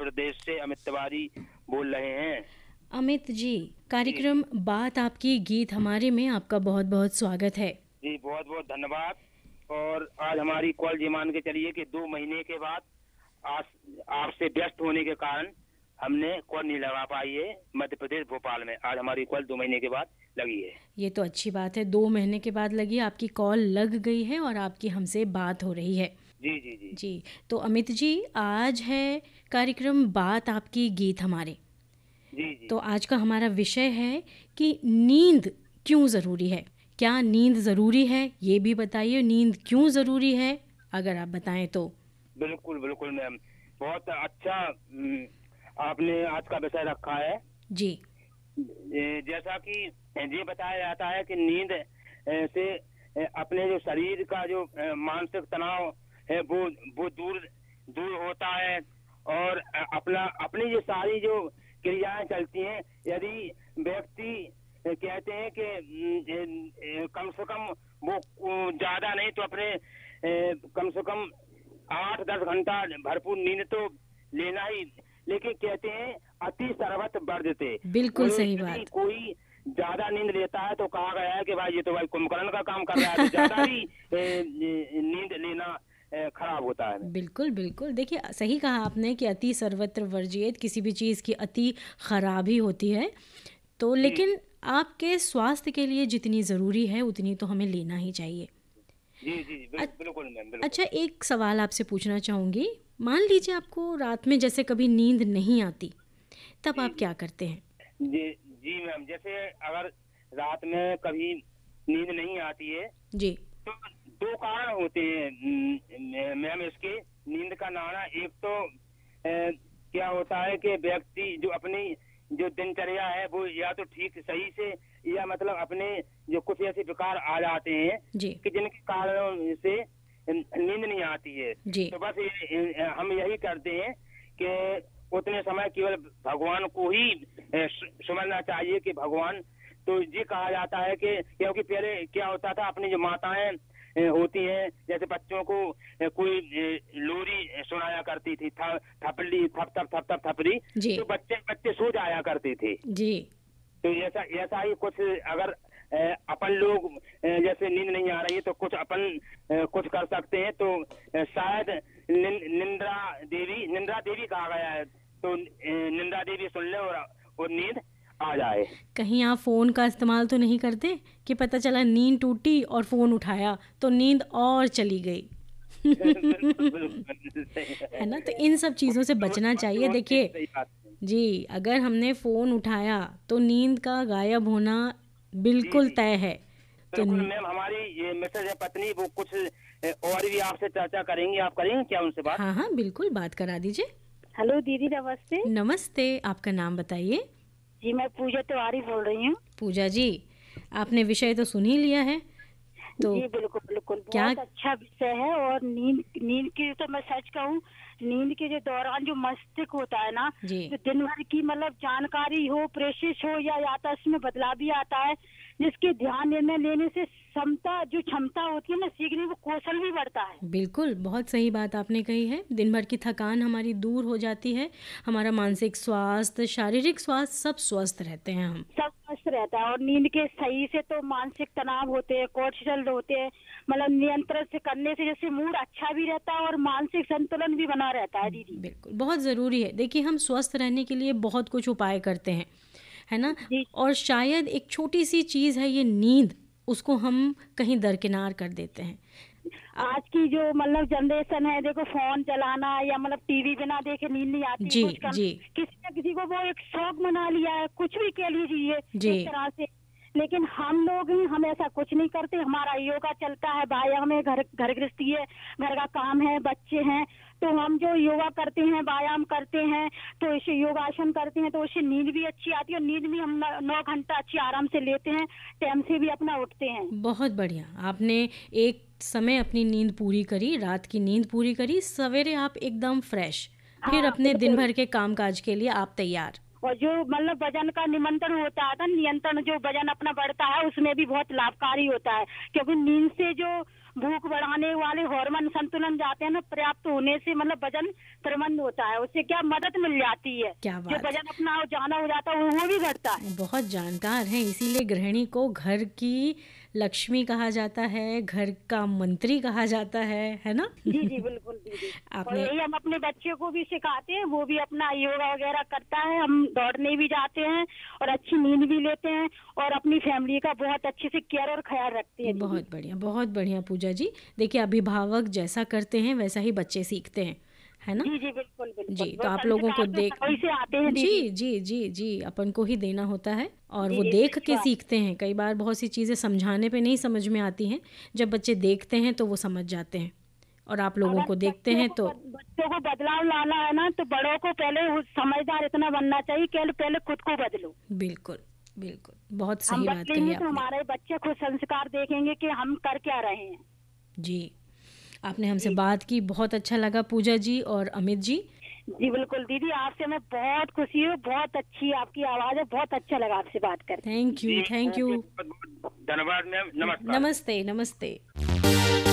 प्रदेश से अमित तिवारी बोल रहे हैं। अमित जी, कार्यक्रम बात आपकी गीत हमारे में आपका बहुत बहुत स्वागत है। जी बहुत बहुत धन्यवाद। और आज हमारी कॉल ये मान के चलिए कि 2 महीने के बाद आज आपसे व्यस्त होने के कारण हमने कॉल नहीं लगा पाई है। मध्य प्रदेश भोपाल में आज हमारी कॉल 2 महीने के बाद लगी है। ये तो अच्छी बात है, 2 महीने के बाद लगी, आपकी कॉल लग गई है और आपकी हमसे बात हो रही है। जी जी जी जी, तो अमित जी, आज है कार्यक्रम बात आपकी गीत हमारे। जी जी तो आज का हमारा विषय है कि नींद क्यों ज़रूरी है। क्या नींद ज़रूरी है, ये भी बताइए। नींद क्यों ज़रूरी है, अगर आप बताएं तो। बिल्कुल बिल्कुल मैम, बहुत अच्छा आपने आज का विषय रखा है। जी, जैसा कि ये बताया जाता है कि नींद से अपने जो शरीर का जो मानसिक तनाव है वो दूर दूर होता है और अपनी जो सारी जो क्रियाएं चलती हैं। यदि व्यक्ति कहते हैं कि कम से कम वो ज्यादा नहीं तो अपने कम से कम 8-10 घंटा भरपूर नींद तो लेना ही, लेकिन कहते हैं अति सर्वत्र वर्जते। बिल्कुल सही बात। कोई ज्यादा नींद लेता है तो कहा गया है कि भाई ये तो भाई कुंभकर्ण का काम कर रहा है, तो ज्यादा ही नींद लेना खराब होता है। बिल्कुल बिल्कुल, देखिए सही कहा आपने कि अति सर्वत्र वर्जियेत, किसी भी चीज़ की अति खराबी होती है। तो लेकिन आपके स्वास्थ्य के लिए जितनी ज़रूरी है उतनी तो हमें लेना ही चाहिए। जी जी बिल्कुल मैम बिल्कुल। अच्छा, एक सवाल आपसे पूछना चाहूँगी। मान लीजिए आपको रात में जैसे कभी नींद नहीं आती, तब आप क्या करते हैं? जी जी मैम, जैसे अगर रात में कभी नींद नहीं आती है जी, तो 2 कारण होते हैं मैम इसके नींद का ना आना। एक तो क्या होता है कि व्यक्ति जो अपनी जो दिनचर्या है वो या तो ठीक सही से, या मतलब अपने जो कुछ ऐसे विकार आ जाते हैं जी, कि जिनके कारणों से नींद नहीं आती है। जी, तो बस हम यही करते हैं कि उतने समय केवल भगवान को ही सुमरना चाहिए कि भगवान। तो ये कहा जाता है कि क्योंकि पहले क्या होता था, अपनी जो माताएं होती हैं, जैसे बच्चों को कोई लोरी सुनाया करती थी, थपली थप थप थप थप थपरी, जी, तो बच्चे सो जाया करते थे। जी, तो ऐसा ही कुछ अगर अपन लोग जैसे नींद नहीं आ रही है तो कुछ अपन कुछ कर सकते हैं। तो शायद निंद्रा देवी कहा गया है, तो निंद्रा देवी सुन ले और नींद आ जाए। कहीं आप फ़ोन का इस्तेमाल तो नहीं करते कि पता चला नींद टूटी और फ़ोन उठाया तो नींद और चली गई। है ना, तो इन सब चीज़ों से बचना चाहिए। देखिए जी, अगर हमने फ़ोन उठाया तो नींद का गायब होना बिल्कुल तय है। तो बिल्कुल मैम, हमारी ये मिसेज है पत्नी, वो कुछ और भी आपसे चर्चा करेंगी। आप करेंगे क्या उनसे बात? हाँ हाँ, बिल्कुल बात करा दीजिए। हेलो दीदी, नमस्ते। नमस्ते, आपका नाम बताइए। जी, मैं पूजा तिवारी बोल रही हूँ। पूजा जी, आपने विषय तो सुन ही लिया है, तो जी बिल्कुल बिल्कुल, क्या? बहुत अच्छा विषय है। और नींद की तो मैं सच कहूँ, नींद के जो दौरान जो मस्तिष्क होता है ना, जी, जो दिन भर की मतलब जानकारी हो, प्रेषित हो या याददाश्त में बदलाव भी आता है, जिसके ध्यान निर्णय लेने से क्षमता होती है ना सीखने, वो कौशल भी बढ़ता है। बिल्कुल, बहुत सही बात आपने कही है। दिन भर की थकान हमारी दूर हो जाती है, हमारा मानसिक स्वास्थ्य, शारीरिक स्वास्थ्य सब स्वस्थ रहते हैं हम। सब स्वस्थ रहता है। और नींद के सही से तो मानसिक तनाव होते हैं, कोर्टिसोल होते हैं, मतलब नियंत्रण से करने से जैसे मूड अच्छा भी रहता है और मानसिक संतुलन भी बना रहता है दीदी। बिल्कुल, बहुत ज़रूरी है। देखिए, हम स्वस्थ रहने के लिए बहुत कुछ उपाय करते हैं, है ना? जी और शायद एक छोटी सी चीज़ है ये नींद, उसको हम कहीं दरकिनार कर देते हैं। आज की जो मतलब जनरेशन है, देखो फोन चलाना या मतलब टीवी बिना देखे नींद नहीं आती। जी, कुछ जी, किसी न किसी को वो एक शौक बना लिया है, कुछ भी कह लीजिए जी, एक तरह से। लेकिन हम लोग हैं, हम ऐसा कुछ नहीं करते। हमारा योगा चलता है, व्यायाम है, घर गृहस्थी है, घर का काम है, बच्चे हैं, तो हम जो योगा करते हैं, व्यायाम करते हैं, तो इसे योगासन करते हैं, तो उससे नींद भी अच्छी आती है। और नींद भी हम 9 घंटा अच्छी आराम से लेते हैं, टाइम से भी अपना उठते हैं। बहुत बढ़िया। आपने एक समय अपनी नींद पूरी करी, रात की नींद पूरी करी, सवेरे आप एकदम फ्रेश, फिर हाँ अपने दिन बिल्कुल। भर के कामकाज के लिए आप तैयार। और जो मतलब वजन का नियंत्रण होता है, नियंत्रण जो वजन अपना बढ़ता है, उसमें भी बहुत लाभकारी होता है। क्योंकि नींद से जो भूख बढ़ाने वाले हार्मोन संतुलन जाते हैं ना, पर्याप्त होने से मतलब वजन प्रबंध होता है, उससे क्या मदद मिल जाती है। क्या जो बात, वजन अपना जाना हो जाता है वो भी घटता है। बहुत जानकार हैं, इसीलिए गृहिणी को घर की लक्ष्मी कहा जाता है, घर का मंत्री कहा जाता है ना? जी जी बिल्कुल दीदी। और आपने यही हम अपने बच्चे को भी सिखाते हैं, वो भी अपना योगा वगैरह करता है, हम दौड़ने भी जाते हैं और अच्छी नींद भी लेते हैं और अपनी फैमिली का बहुत अच्छे से केयर और ख्याल रखते हैं दीदी। बहुत बढ़िया पूजा जी। देखिए, अभिभावक जैसा करते हैं वैसा ही बच्चे सीखते हैं, है ना? जी जी बिल्कुल बिल्कुल। जी, तो वो आप लोगों को संस्कार तो देख सभी से आते हैं जी दीदी। जी जी जी अपन को ही देना होता है, और जी वो जी देख के विश्वास। सीखते हैं। कई बार बहुत सी चीज़ें समझाने पे नहीं समझ में आती हैं, जब बच्चे देखते हैं तो वो समझ जाते हैं, और आप लोगों अगर को देखते हैं तो बच्चों को बदलाव लाना है ना, तो बड़ों को पहले समझदार इतना बनना चाहिए कि पहले खुद को बदलो। बिल्कुल बिल्कुल, बहुत हम सही बात कही बदलेंगे तो आपने। हमारे बच्चे खुद संस्कार देखेंगे कि हम कर क्या रहे हैं। जी, आपने हमसे जी बात की, बहुत अच्छा लगा पूजा जी और अमित जी। जी बिल्कुल दीदी, आपसे मैं बहुत खुशी हूँ, बहुत अच्छी आपकी आवाज है, बहुत अच्छा लगा आपसे बात करके। Thank ji you, thank you. बहुत बहुत धन्यवाद मैम, नमस्कार। नमस्ते नमस्ते।